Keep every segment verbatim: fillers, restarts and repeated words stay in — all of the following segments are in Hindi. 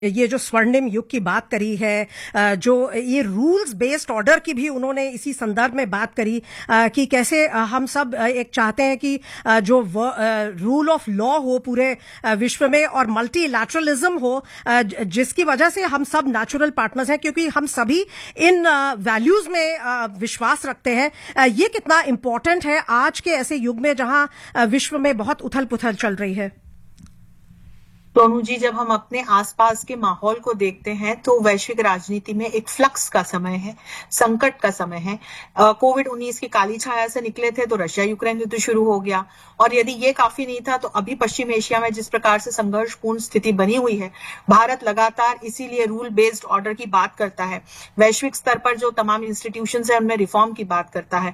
ये जो स्वर्णिम युग की बात करी है, जो ये रूल्स बेस्ड ऑर्डर की भी उन्होंने इसी संदर्भ में बात करी कि कैसे हम सब एक चाहते हैं कि जो रूल ऑफ लॉ हो पूरे विश्व में और मल्टीलैटरलिज्म हो, जिसकी वजह से हम सब नेचुरल पार्टनर्स हैं क्योंकि हम सभी इन वैल्यूज में विश्वास रखते हैं। ये कितना इम्पोर्टेंट है आज के ऐसे युग में जहां विश्व में बहुत उथल पुथल चल रही है। सोनू जी, जब हम अपने आसपास के माहौल को देखते हैं तो वैश्विक राजनीति में एक फ्लक्स का समय है, संकट का समय है। कोविड उन्नीस की काली छाया से निकले थे तो रशिया यूक्रेन युद्ध शुरू हो गया, और यदि ये काफी नहीं था तो अभी पश्चिम एशिया में जिस प्रकार से संघर्षपूर्ण स्थिति बनी हुई है, भारत लगातार इसीलिए रूल बेस्ड ऑर्डर की बात करता है, वैश्विक स्तर पर जो तमाम इंस्टीट्यूशन है उनमें रिफॉर्म की बात करता है,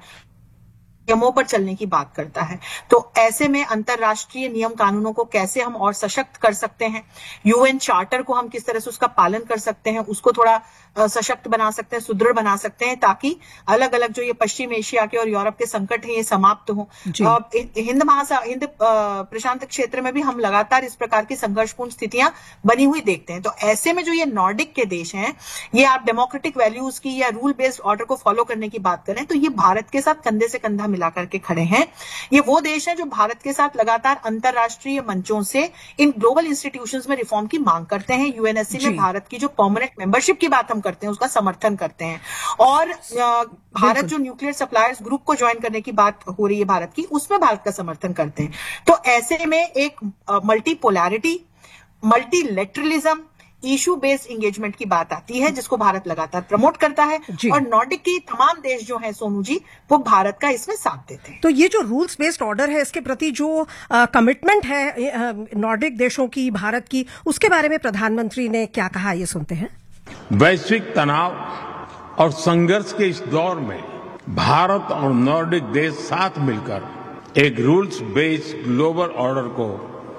नियमों पर चलने की बात करता है। तो ऐसे में अंतरराष्ट्रीय नियम कानूनों को कैसे हम और सशक्त कर सकते हैं, यूएन चार्टर को हम किस तरह से उसका पालन कर सकते हैं, उसको थोड़ा सशक्त बना सकते हैं, सुदृढ़ बना सकते हैं, ताकि अलग अलग जो ये पश्चिम एशिया के और यूरोप के संकट हैं ये समाप्त हो। हिंद महासा हिंद प्रशांत क्षेत्र में भी हम लगातार इस प्रकार की संघर्षपूर्ण स्थितियां बनी हुई देखते हैं। तो ऐसे में जो ये नॉर्डिक के देश हैं, ये आप डेमोक्रेटिक वैल्यूज की या रूल बेस्ड ऑर्डर को फॉलो करने की बात करें तो ये भारत के साथ कंधे से कंधा मिला करके खड़े हैं। ये वो देश हैं जो भारत के साथ लगातार अंतरराष्ट्रीय मंचों से इन ग्लोबल इंस्टीट्यूशंस में रिफॉर्म की मांग करते हैं। यूएनएससी में भारत की जो परमानेंट मेंबरशिप की बात हम करते हैं उसका समर्थन करते हैं, और भारत जो न्यूक्लियर सप्लायर्स ग्रुप को ज्वाइन करने की बात हो रही है भारत की, उसमें भारत का समर्थन करते हैं। तो ऐसे में एक multipolarity, multilateralism, issue based engagement की बात आती है जिसको भारत लगातार प्रमोट करता है, और नॉर्डिक की तमाम देश जो हैं सोनू जी, वो भारत का इसमें साथ देते हैं। तो ये जो रूल्स बेस्ड ऑर्डर है, इसके प्रति जो कमिटमेंट है नॉर्डिक देशों की, भारत की, उसके बारे में प्रधानमंत्री ने क्या कहा, ये सुनते हैं। वैश्विक तनाव और संघर्ष के इस दौर में भारत और नॉर्डिक देश साथ मिलकर एक रूल्स बेस्ड ग्लोबल ऑर्डर को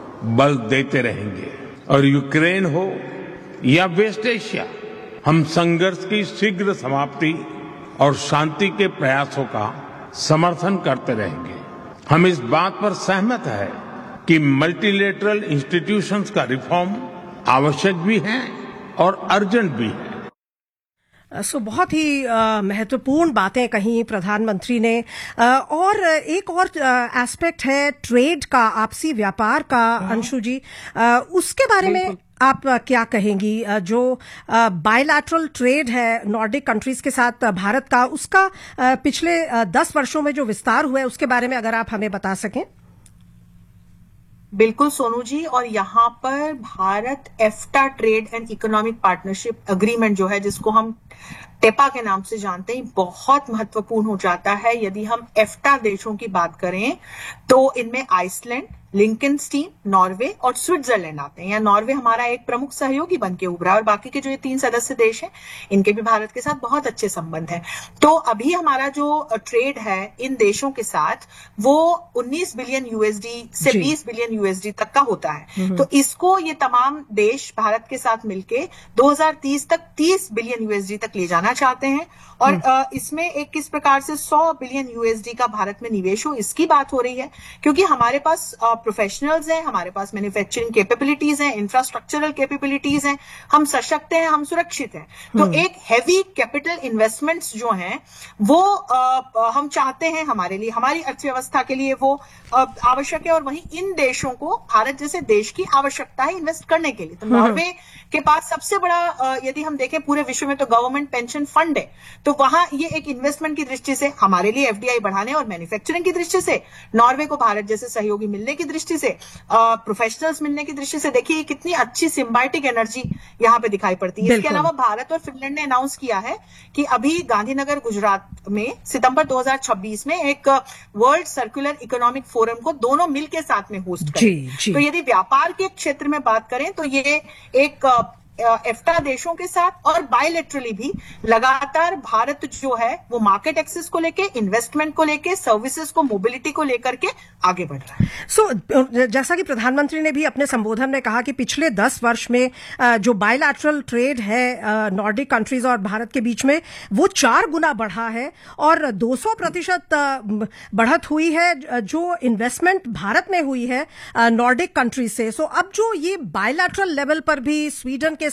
बल देते रहेंगे, और यूक्रेन हो या वेस्ट एशिया, हम संघर्ष की शीघ्र समाप्ति और शांति के प्रयासों का समर्थन करते रहेंगे। हम इस बात पर सहमत है कि मल्टीलेटरल इंस्टीट्यूशंस का रिफॉर्म आवश्यक भी है और अर्जेंट भी है। सो so, बहुत ही uh, महत्वपूर्ण बातें कही प्रधानमंत्री ने। uh, और एक और एस्पेक्ट uh, है ट्रेड का, आपसी व्यापार का, अंशु जी, uh, उसके बारे में आप uh, क्या कहेंगी? uh, जो बायलैटरल uh, ट्रेड है नॉर्डिक कंट्रीज के साथ uh, भारत का, उसका uh, पिछले uh, दस वर्षों में जो विस्तार हुआ है उसके बारे में अगर आप हमें बता सकें। बिल्कुल सोनू जी, और यहाँ पर Bharat एफ्टा trade and economic partnership agreement जो है, जिसको हम टेपा के नाम से जानते हैं, बहुत महत्वपूर्ण हो जाता है। यदि हम एफ्टा देशों की बात करें तो इनमें आइसलैंड, लिंकनस्टीन, नॉर्वे और स्विट्जरलैंड आते हैं। या नॉर्वे हमारा एक प्रमुख सहयोगी बन के उभरा, और बाकी के जो ये तीन सदस्य देश हैं इनके भी भारत के साथ बहुत अच्छे संबंध हैं। तो अभी हमारा जो ट्रेड है इन देशों के साथ वो उन्नीस बिलियन यूएसडी से बीस बिलियन यूएसडी तक का होता है। तो इसको ये तमाम देश भारत के साथ मिलके दो हज़ार तीस तक तीस बिलियन यूएसडी तक ले जाना चाहते हैं, और इसमें एक किस प्रकार से सौ बिलियन यूएसडी का भारत में निवेश हो, इसकी बात हो रही है। क्योंकि हमारे पास प्रोफेशनल्स हैं, हमारे पास मैन्युफैक्चरिंग कैपेबिलिटीज हैं, इंफ्रास्ट्रक्चरल कैपेबिलिटीज हैं, हम सशक्त हैं, हम सुरक्षित हैं। तो एक हैवी कैपिटल इन्वेस्टमेंट्स जो हैं वो आ, हम चाहते हैं हमारे लिए, हमारी अर्थव्यवस्था के लिए वो आ, आवश्यक है, और वहीं इन देशों को भारत जैसे देश की आवश्यकता है इन्वेस्ट करने के लिए। तो नॉर्वे के पास सबसे बड़ा आ, यदि हम देखें पूरे विश्व में तो गवर्नमेंट पेंशन फंड है, तो वहां ये एक इन्वेस्टमेंट की दृष्टि से हमारे लिए एफडीआई बढ़ाने और मैन्युफैक्चरिंग की दृष्टि से, नॉर्वे को भारत जैसे सहयोगी मिलने की दृष्टि से, प्रोफेशनल्स मिलने की दृष्टि से, देखिए कितनी अच्छी सिम्बायोटिक एनर्जी यहाँ पे दिखाई पड़ती है। इसके अलावा भारत और फिनलैंड ने अनाउंस किया है कि अभी गांधीनगर गुजरात में सितंबर दो हज़ार छब्बीस में एक वर्ल्ड सर्कुलर इकोनॉमिक फोरम को दोनों मिल के साथ में होस्ट करें। तो यदि व्यापार के क्षेत्र में बात करें तो ये एक एफ्टा देशों के साथ और बायलैटरली भी लगातार भारत जो है वो मार्केट एक्सेस को लेके, इन्वेस्टमेंट को लेके, सर्विसेज को, मोबिलिटी को लेकर के आगे बढ़ रहा है। सो so, जैसा कि प्रधानमंत्री ने भी अपने संबोधन में कहा कि पिछले दस वर्ष में जो बायलैटरल ट्रेड है नॉर्डिक कंट्रीज और भारत के बीच में वो चार गुना बढ़ा है, और दो सौ प्रतिशत बढ़त हुई है जो इन्वेस्टमेंट भारत में हुई है नॉर्डिक कंट्रीज से। सो so, अब जो ये बायलैटरल लेवल पर भी स्वीडन के